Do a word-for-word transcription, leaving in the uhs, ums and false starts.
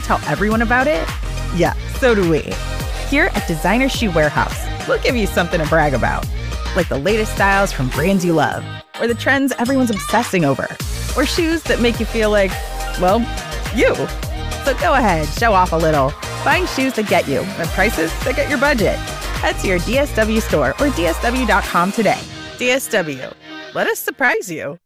tell everyone about it? Yeah, so do we. Here at Designer Shoe Warehouse, we'll give you something to brag about. Like the latest styles from brands you love, or the trends everyone's obsessing over, or shoes that make you feel like, well, you. So go ahead, show off a little. Find shoes that get you at prices that get your budget. Head to your D S W store or D S W dot com today. D S W, let us surprise you.